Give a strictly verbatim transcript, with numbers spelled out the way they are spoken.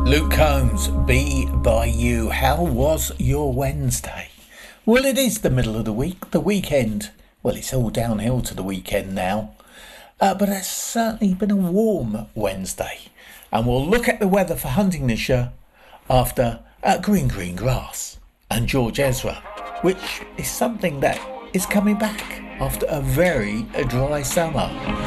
Luke Combs, Be By You. How was your Wednesday? Well, it is the middle of the week, the weekend. Well, it's all downhill to the weekend now. Uh, but it's certainly been a warm Wednesday. And we'll look at the weather for Huntingdonshire after uh, Green Green Grass and George Ezra, which is something that is coming back after a very dry summer.